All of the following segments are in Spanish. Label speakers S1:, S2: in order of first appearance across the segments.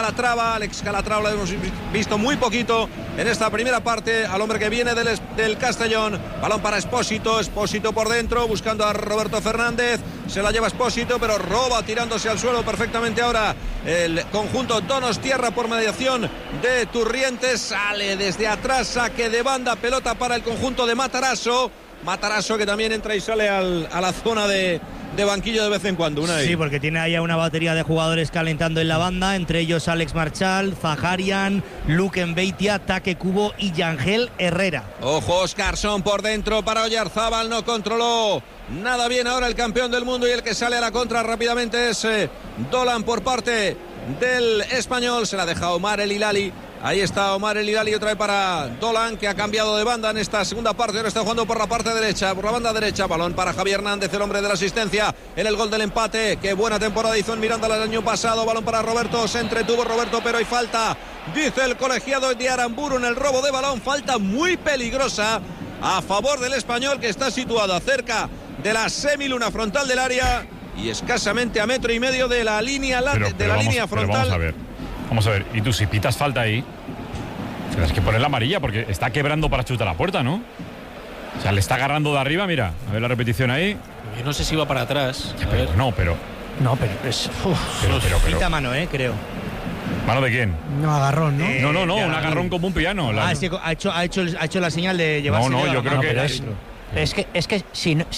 S1: Alex Calatrava lo hemos visto muy poquito en esta primera parte, al hombre que viene del Castellón. Balón para Espósito por dentro, buscando a Roberto Fernández, se la lleva Espósito, pero roba tirándose al suelo perfectamente ahora el conjunto Donostiarra por mediación de Turrientes. Sale desde atrás, saque de banda, pelota para el conjunto de Matarazzo que también entra y sale a la zona de banquillo de vez en cuando.
S2: Sí, porque tiene ahí una batería de jugadores calentando en la banda, entre ellos Alex Marchal, Zaharian, Luke Mbeitia, Take Kubo y Yangel Herrera.
S1: Ojo, Oscarson por dentro para Oyarzábal, no controló nada bien ahora el campeón del mundo, y el que sale a la contra rápidamente es Dolan por parte del español. Se la deja Omar El Hilali. Ahí está Omar El Hilali otra vez para Dolan, que ha cambiado de banda en esta segunda parte. Ahora está jugando por la parte derecha, por la banda derecha. Balón para Javier Hernández, el hombre de la asistencia en el gol del empate. Qué buena temporada hizo en Miranda el año pasado. Balón para Roberto, se entretuvo Roberto, pero hay falta, dice el colegiado de Aramburu, en el robo de balón. Falta muy peligrosa a favor del español, que está situado cerca de la semiluna frontal del área y escasamente a 1,5 metros de la línea línea frontal.
S3: Vamos a ver, y tú si pitas falta ahí, tienes que poner la amarilla, porque está quebrando para chutar la puerta, ¿no? O sea, le está agarrando de arriba, mira, a ver la repetición ahí.
S4: Yo no sé si va para atrás.
S3: Pero
S2: es...
S3: Pero.
S2: Quita mano, creo.
S3: ¿Mano de quién?
S5: No, agarrón, ¿no?
S3: No, un agarrón como un piano.
S2: Sí, ha hecho la señal de llevarse.
S3: No, yo creo que...
S6: Es que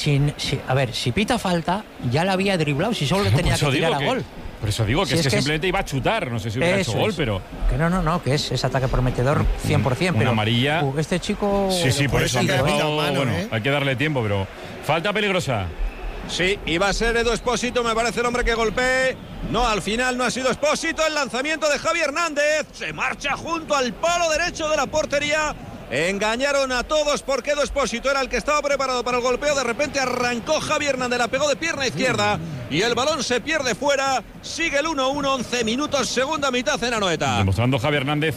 S6: a ver, si pita falta, ya la había driblado, si solo tenía que tirar a gol.
S3: Por eso digo que es que simplemente iba a chutar, no sé si hubiera hecho gol, pero...
S6: Que no, que es ataque prometedor 100%, pero...
S3: amarilla...
S6: este chico...
S3: Sí, por eso han dejado, bueno, hay que darle tiempo, pero... Falta peligrosa.
S1: Sí, iba a ser Edu Espósito, me parece el hombre que golpee. No, al final no ha sido Espósito. El lanzamiento de Javier Hernández, se marcha junto al palo derecho de la portería. Engañaron a todos porque Edu Espósito era el que estaba preparado para el golpeo. De repente arrancó Javier Hernández, la pegó de pierna izquierda y el balón se pierde fuera. Sigue el 1-1, 11 minutos, segunda mitad en Anoeta.
S3: Demostrando Javier Hernández,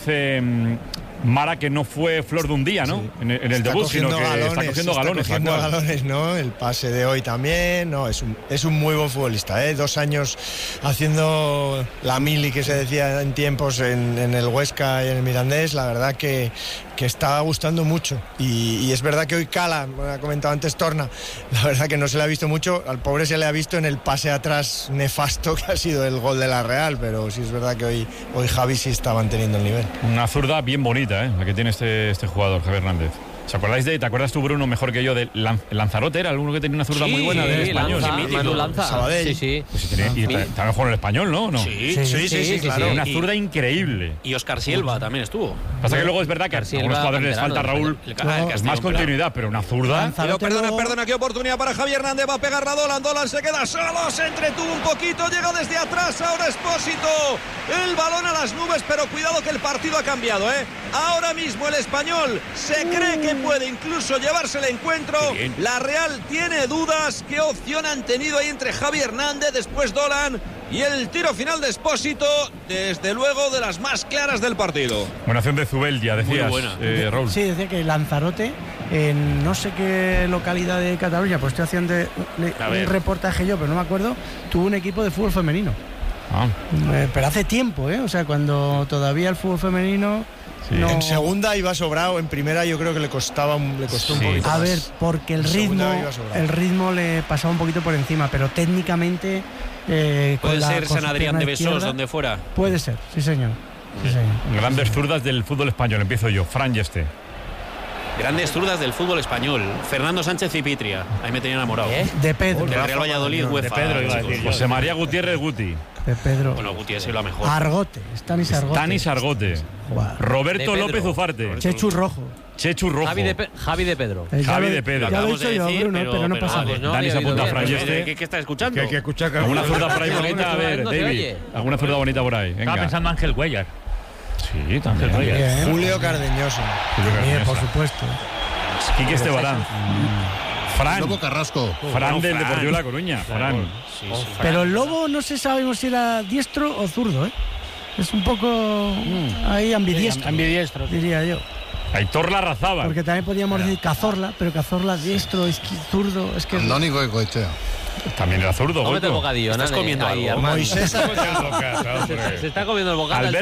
S3: Mara, que no fue flor de un día, ¿no? Sí. En el debut, sino que está cogiendo galones.
S7: ¿no? El pase de hoy también, no, es un muy buen futbolista, 2 años haciendo la mili que se decía en tiempos en el Huesca y en el Mirandés. La verdad que está gustando mucho y es verdad que hoy cala, ha comentado antes Torna, la verdad que no se le ha visto mucho, al pobre se le ha visto en el pase atrás nefasto que ha sido el gol de la Real, pero sí es verdad que hoy Javi sí está manteniendo el nivel.
S3: Una zurda bien bonita, la que tiene este jugador, Javier Hernández. ¿Te acuerdas tú, Bruno, mejor que yo, de Lanzarote? Era alguno que tenía una zurda muy buena del español.
S6: Lanza.
S7: Sabadell.
S6: Sí.
S3: Pues y también jugó en el español, ¿no?
S4: Sí,
S3: claro. Una zurda increíble.
S4: Y Óscar Silva también estuvo.
S3: Pasa que luego es verdad que a algunos jugadores les falta, Raúl, más continuidad, pero una zurda.
S1: Pero perdona, qué oportunidad para Javier Hernández. Va a pegar a Dolan se queda solo, se entretuvo un poquito, llega desde atrás, ahora Espósito. El balón a las nubes, pero cuidado que el partido ha cambiado, Ahora mismo el español se cree que puede incluso llevarse el encuentro. La Real tiene dudas. ¿Qué opción han tenido ahí entre Javier Hernández, después Dolan y el tiro final de Espósito? Desde luego de las más claras del partido.
S3: Buena acción de Zubeldia, decías, Raúl.
S5: Sí, decía que Lanzarote, en no sé qué localidad de Cataluña, pues estoy haciendo un reportaje yo, pero no me acuerdo, tuvo un equipo de fútbol femenino. Pero hace tiempo, o sea, cuando todavía el fútbol femenino...
S7: Sí. No. En segunda iba sobrado, en primera yo creo que le costó un poquito más.
S5: A ver, porque el ritmo le pasaba un poquito por encima, pero técnicamente...
S4: ¿Puede ser San Adrián de Besós, donde fuera?
S5: Puede ser, sí señor.
S3: Grandes zurdas del fútbol español, empiezo yo. Fran Yeste.
S4: Grandes zurdas del fútbol español. Fernando Sánchez y Pitria. Ahí me tenía enamorado.
S5: De Pedro.
S4: Del Real Valladolid, UEFA.
S3: De Pedro, iba a decir. José María Gutiérrez Guti.
S5: De Pedro.
S4: Bueno, Guti ha sido la mejor.
S5: Stanis Argote.
S3: Roberto López Ufarte.
S5: Chechu Rojo.
S6: Javi de Pedro.
S3: Javi de Pedro.
S5: Ya lo he dicho yo, Bruno, pero no pasa nada.
S3: Dani se apunta a Fran Yeste.
S4: ¿Qué está escuchando?
S3: Que escucha alguna zurda por ahí bonita. A ver, David. Alguna zurda bonita por ahí. Venga.
S2: Estaba pensando Ángel Cuellar.
S3: Sí, también.
S7: Julio Cardeñoso.
S5: Por supuesto.
S3: Quique Estebarán. Fran.
S8: Lobo Carrasco.
S3: Fran del Deportivo de La Coruña. Fran.
S5: Pero el Lobo no se sabemos si era diestro o zurdo, Es un poco ahí ambidiestro, diría yo.
S3: Aitor Larrazábal.
S5: Porque también podíamos decir Cazorla, pero Cazorla diestro, zurdo, es que...
S8: Andónico Goicoechea.
S3: También era zurdo.
S6: Cómete el bocadillo,
S4: ¿Estás comiendo ahí,
S6: Moisés.
S3: Se
S6: Se está comiendo el bocadillo.